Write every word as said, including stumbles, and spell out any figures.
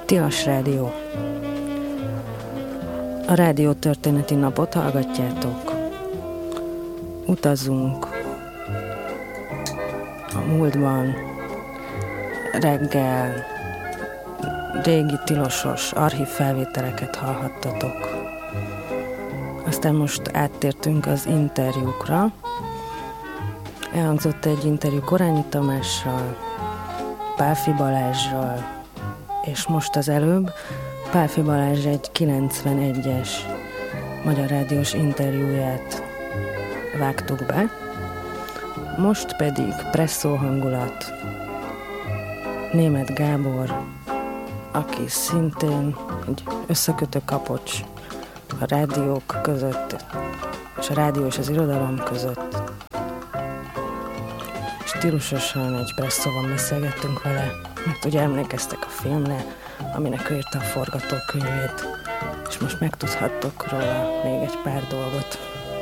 Tilos Rádió. A rádió történeti napot hallgatjátok. Utazzunk a múltban, reggel régi tilosos archív felvételeket hallhattatok. Aztán most áttértünk az interjúkra. Elhangzott egy interjú Korányi Tamással, Pálffy Balázsral, és most az előbb Pálffy Balázs egy kilencvenegyes Magyar Rádiós interjúját vágtuk be. Most pedig presszó hangulat. Németh Gábor, aki szintén egy összekötő kapocs a rádiók között, és a rádió és az irodalom között. Stílusosan egy presszóban beszélgettünk vele, mert ugye emlékeztek a filmre, aminek ő írta a forgatókönyvét, és most megtudhattok róla még egy pár dolgot.